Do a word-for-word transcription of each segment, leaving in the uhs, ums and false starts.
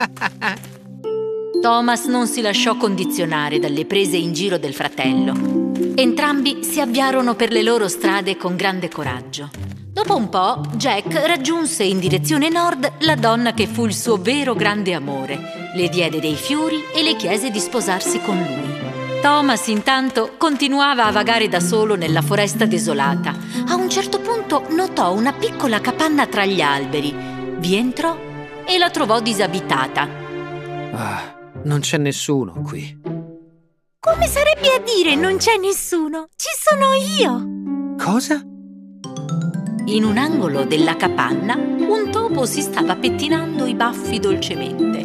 Thomas non si lasciò condizionare dalle prese in giro del fratello. Entrambi si avviarono per le loro strade con grande coraggio. Dopo un po', Jack raggiunse in direzione nord la donna che fu il suo vero grande amore. Le diede dei fiori e le chiese di sposarsi con lui. Thomas, intanto, continuava a vagare da solo nella foresta desolata. A un certo punto notò una piccola capanna tra gli alberi. Vi entrò e la trovò disabitata. Ah, non c'è nessuno qui. Come sarebbe a dire non c'è nessuno? Ci sono io! Cosa? In un angolo della capanna, un topo si stava pettinando i baffi dolcemente.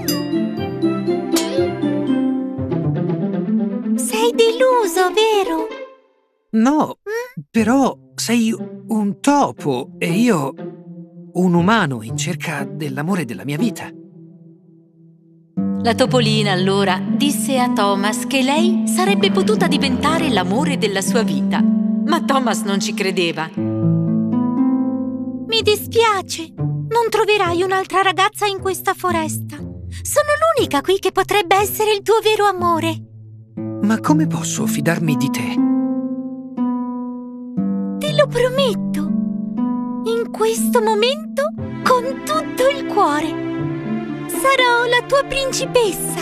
Sei deluso, vero? No, mm? Però sei un topo e io un umano in cerca dell'amore della mia vita. La topolina allora disse a Thomas che lei sarebbe potuta diventare l'amore della sua vita, ma Thomas non ci credeva. Mi dispiace, non troverai un'altra ragazza in questa foresta. Sono l'unica qui che potrebbe essere il tuo vero amore. Ma come posso fidarmi di te? Te lo prometto, in questo momento, con tutto il cuore. Sarò la tua principessa.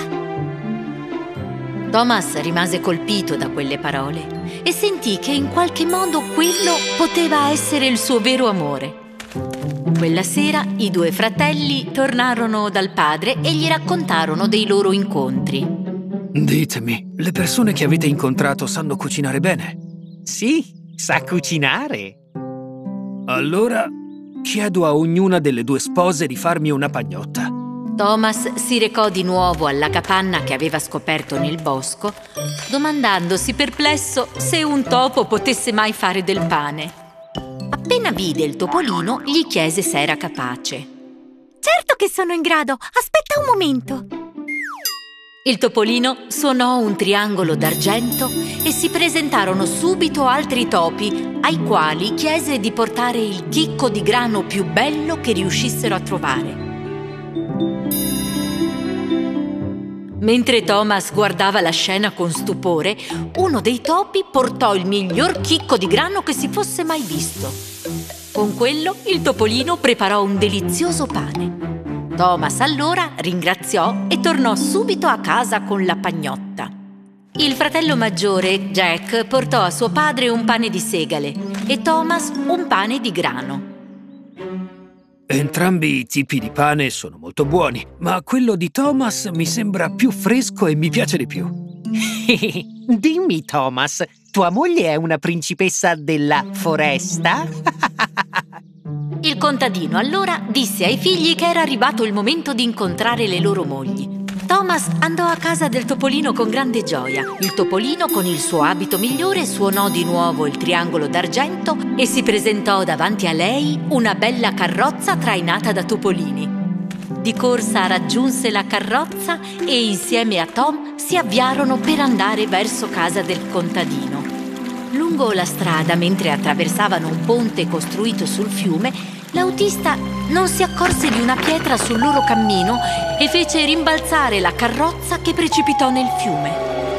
Thomas rimase colpito da quelle parole e sentì che in qualche modo quello poteva essere il suo vero amore. Quella sera i due fratelli tornarono dal padre e gli raccontarono dei loro incontri. Ditemi, le persone che avete incontrato sanno cucinare bene? Sì, sa cucinare. Allora chiedo a ognuna delle due spose di farmi una pagnotta. Thomas si recò di nuovo alla capanna che aveva scoperto nel bosco, domandandosi perplesso se un topo potesse mai fare del pane. Appena vide il topolino, gli chiese se era capace. Certo che sono in grado, aspetta un momento. Il topolino suonò un triangolo d'argento e si presentarono subito altri topi, ai quali chiese di portare il chicco di grano più bello che riuscissero a trovare. Mentre Thomas guardava la scena con stupore, uno dei topi portò il miglior chicco di grano che si fosse mai visto. Con quello il topolino preparò un delizioso pane. Thomas allora ringraziò e tornò subito a casa con la pagnotta. Il fratello maggiore, Jack, portò a suo padre un pane di segale e Thomas un pane di grano. Entrambi i tipi di pane sono molto buoni, ma quello di Thomas mi sembra più fresco e mi piace di più. Dimmi, Thomas, tua moglie è una principessa della foresta? Il contadino allora disse ai figli che era arrivato il momento di incontrare le loro mogli. Thomas andò a casa del topolino con grande gioia. Il topolino, con il suo abito migliore, suonò di nuovo il triangolo d'argento e si presentò davanti a lei una bella carrozza trainata da topolini. Di corsa raggiunse la carrozza e insieme a Tom si avviarono per andare verso casa del contadino. Lungo la strada, mentre attraversavano un ponte costruito sul fiume, l'autista non si accorse di una pietra sul loro cammino e fece rimbalzare la carrozza che precipitò nel fiume.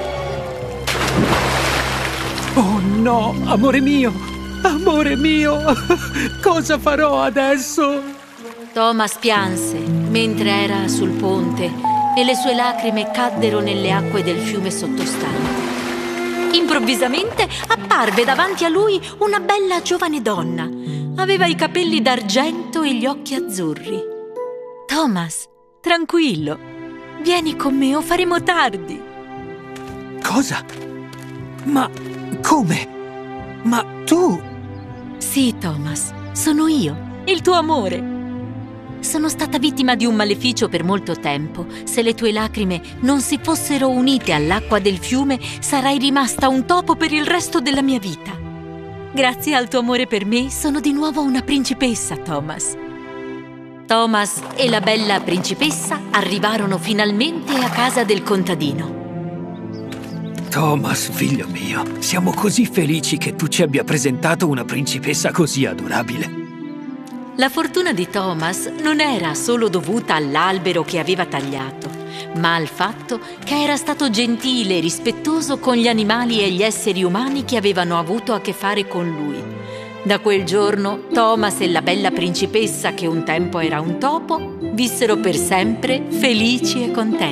Oh no, amore mio! Amore mio! Cosa farò adesso? Thomas pianse mentre era sul ponte e le sue lacrime caddero nelle acque del fiume sottostante. Improvvisamente apparve davanti a lui una bella giovane donna. Aveva i capelli d'argento e gli occhi azzurri. Thomas, tranquillo, vieni con me o faremo tardi. Cosa? Ma come? Ma tu? Sì, Thomas, sono io, il tuo amore. Sono stata vittima di un maleficio per molto tempo. Se le tue lacrime non si fossero unite all'acqua del fiume, sarai rimasta un topo per il resto della mia vita. Grazie al tuo amore per me, sono di nuovo una principessa, Thomas. Thomas e la bella principessa arrivarono finalmente a casa del contadino. Thomas, figlio mio, siamo così felici che tu ci abbia presentato una principessa così adorabile. La fortuna di Thomas non era solo dovuta all'albero che aveva tagliato, ma al fatto che era stato gentile e rispettoso con gli animali e gli esseri umani che avevano avuto a che fare con lui. Da quel giorno Thomas e la bella principessa, che un tempo era un topo, vissero per sempre felici e contenti.